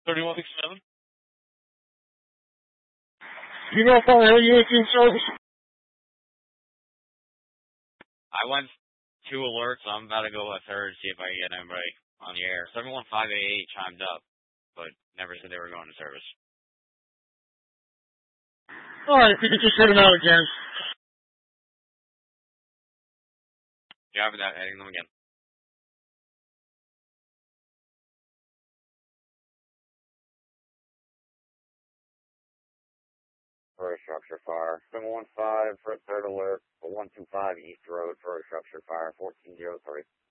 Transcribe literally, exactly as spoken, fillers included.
thirty-one sixty-seven. You know if I you in service? I went two alerts, so I'm about to go a third, see if I can get anybody on the air. seven one five eight eight chimed up, but never said they were going to service. Alright, if you could just hit them out again. Yeah, for that, adding them again. For a structure fire. seven one five for a third alert for one two five East Road for a structure fire, fourteen oh three.